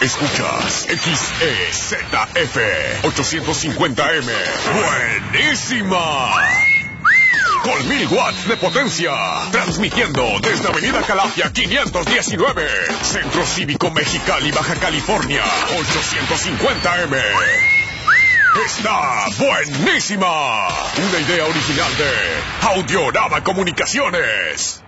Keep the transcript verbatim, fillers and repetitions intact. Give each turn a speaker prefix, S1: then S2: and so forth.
S1: Escuchas X E Z F ochocientos cincuenta M. ¡Buenísima! Con mil watts de potencia. Transmitiendo desde Avenida Calafia quinientos diecinueve. Centro Cívico Mexicali, Baja California. ochocientos cincuenta M. ¡Está buenísima! Una idea original de Audiorama Comunicaciones.